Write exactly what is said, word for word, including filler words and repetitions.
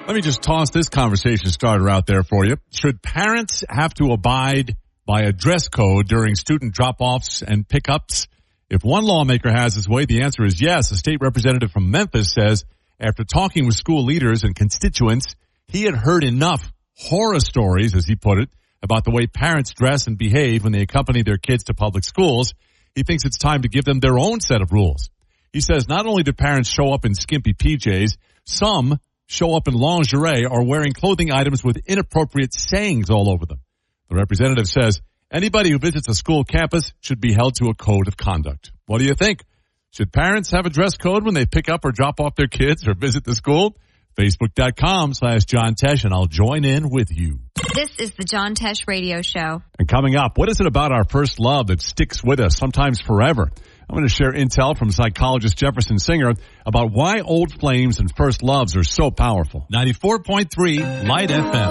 Let me just toss this conversation starter out there for you. Should parents have to abide by a dress code during student drop-offs and pickups? If one lawmaker has his way, the answer is yes. A state representative from Memphis says after talking with school leaders and constituents, he had heard enough horror stories, as he put it, about the way parents dress and behave when they accompany their kids to public schools. He thinks it's time to give them their own set of rules. He says not only do parents show up in skimpy P Js, some show up in lingerie or wearing clothing items with inappropriate sayings all over them. The representative says anybody who visits a school campus should be held to a code of conduct. What do you think? Should parents have a dress code when they pick up or drop off their kids or visit the school? Facebook.com slash John Tesh, and I'll join in with you. This is the John Tesh Radio Show. And coming up, what is it about our first love that sticks with us, sometimes forever? I'm going to share intel from psychologist Jefferson Singer about why old flames and first loves are so powerful. ninety-four point three Light F M.